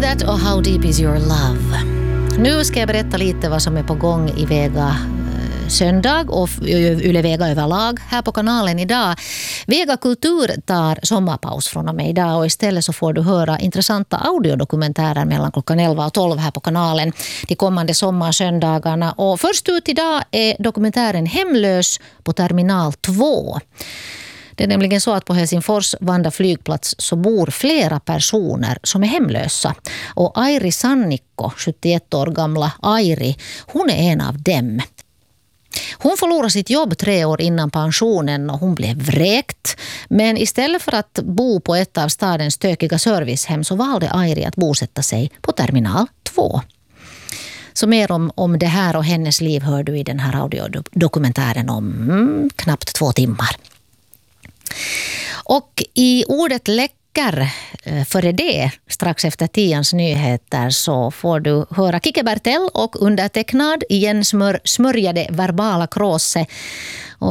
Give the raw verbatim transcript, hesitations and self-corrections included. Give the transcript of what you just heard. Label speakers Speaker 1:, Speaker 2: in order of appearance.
Speaker 1: That och How Deep Is Your Love. Nu ska jag berätta lite vad som är på gång i Vega söndag och Yle Vega överlag här på kanalen idag. Vega Kultur tar sommarpaus från och med idag och istället så får du höra intressanta audiodokumentärer mellan klockan elva och tolv här på kanalen de kommande sommarsöndagarna. Och först ut idag är dokumentären Hemlös på terminal två. Det är nämligen så att på Helsingfors Vanda flygplats så bor flera personer som är hemlösa. Och Airi Sannikko, sjuttioett år gamla Airi, hon är en av dem. Hon förlorade sitt jobb tre år innan pensionen och hon blev vräkt. Men istället för att bo på ett av stadens stökiga servicehem så valde Airi att bosätta sig på terminal två. Så mer om, om det här och hennes liv hör du i den här audiodokumentären om mm, knappt två timmar. Och i ordet läcker före det, strax efter tians nyheter, så får du höra Kike Bertell och undertecknad igen smör, smörjade verbala kråse.